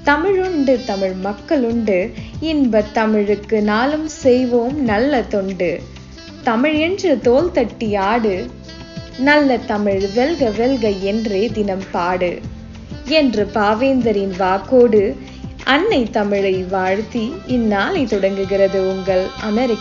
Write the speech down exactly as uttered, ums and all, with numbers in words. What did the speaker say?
தமிழுண்டு தமிழ் மக்களுண்டு, இன்ப தமிழுக்கு நாளும் செய்வோம் நல்ல தொண்டு. தமிழ் என்று தோள் தட்டி ஆடு, நல்ல தமிழ் வெல்க வெல்க என்றே தினம் பாடு என்று பாவேந்தரின் வாக்கோடு அன்னை தமிழை வாழ்த்தி இந்நாளை தொடங்குகிறது உங்கள் அமெரிக்க